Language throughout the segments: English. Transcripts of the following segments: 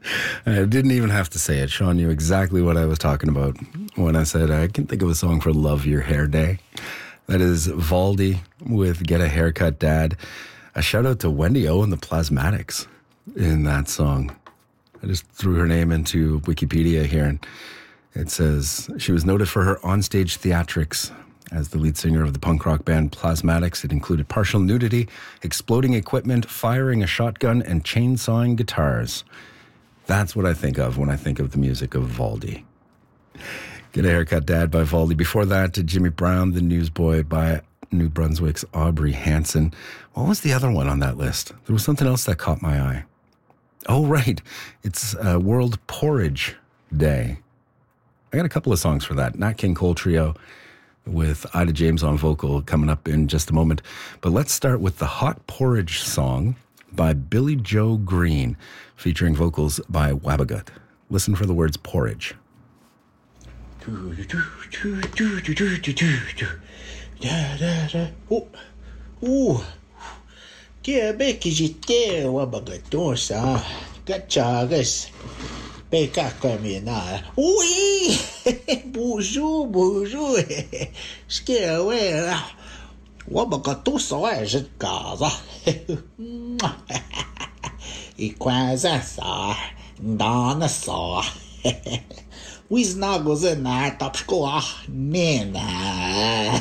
I didn't even have to say it. Sean knew exactly what I was talking about when I said I can think of a song for Love Your Hair Day. That is Valdi with Get a Haircut Dad. A shout out to Wendy O and the Plasmatics in that song. I just threw her name into Wikipedia here, and it says she was noted for her onstage theatrics as the lead singer of the punk rock band Plasmatics. It included partial nudity, exploding equipment, firing a shotgun, and chainsawing guitars. That's what I think of when I think of the music of Valdi. Get a Haircut Dad by Valdi. Before that, Jimmy Brown, The Newsboy by New Brunswick's Aubrey Hanson. What was the other one on that list? There was something else that caught my eye. Oh, right. It's World Porridge Day. I got a couple of songs for that. Nat King Cole Trio with Ida James on vocal coming up in just a moment. But let's start with the Hot Porridge song by Billy Joe Green, featuring vocals by Wabagut. Listen for the words porridge. Oui! Bonjour, bonjour! Scare away! Wabakato sausage casa. E quase sa, dana sa. We snuggles in that top score, Nina.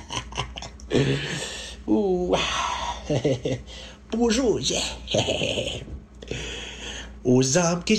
Ooh, bonjour, aux hommes que